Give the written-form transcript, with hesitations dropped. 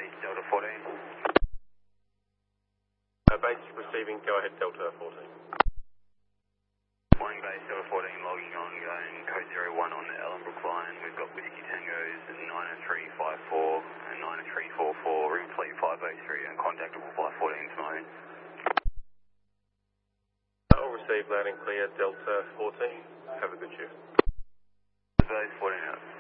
base Delta 14. Base receiving, go ahead Delta 14. Morning base Delta 14, logging on, going code 01 on the Ellenbrook line. We've got Whiskey Tangos 90354 and 90344, room fleet 583 and contactable by 14's mode. I'll receive loud and clear Delta 14. Have a good shift. Base 14 out.